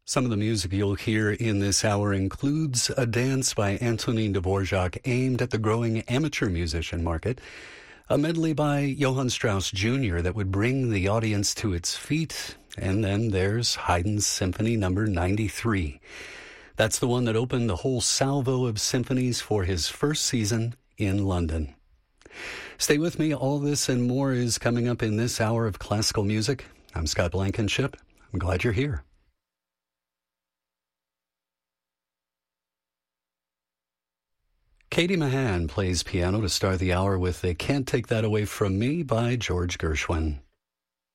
Some of the music you'll hear in this hour includes a dance by Antonin Dvorak aimed at the growing amateur musician market, a medley by Johann Strauss Jr. that would bring the audience to its feet, and then there's Haydn's Symphony Number 93. That's the one that opened the whole salvo of symphonies for his first season in London. Stay with me. All this and more is coming up in this hour of classical music. I'm Scott Blankenship. I'm glad you're here. Katie Mahan plays piano to start the hour with They Can't Take That Away From Me by George Gershwin.